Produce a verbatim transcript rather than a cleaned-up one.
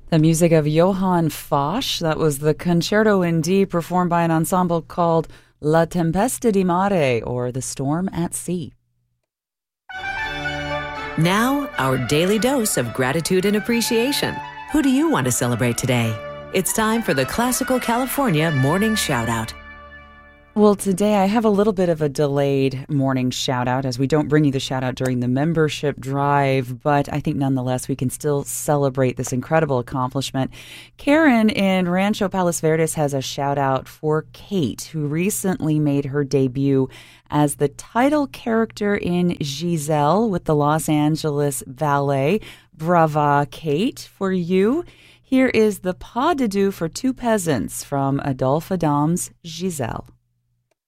The music of Johann Foch, that was the Concerto in D performed by an ensemble called La Tempesta di Mare, or The Storm at Sea. Now, our daily dose of gratitude and appreciation. Who do you want to celebrate today? It's time for the Classical California Morning Shoutout. Well, today I have a little bit of a delayed morning shout-out, as we don't bring you the shout-out during the membership drive, but I think nonetheless we can still celebrate this incredible accomplishment. Karen in Rancho Palos Verdes has a shout-out for Kate, who recently made her debut as the title character in Giselle with the Los Angeles Ballet. Brava, Kate, for you. Here is the pas de deux for two peasants from Adolphe Adam's Giselle.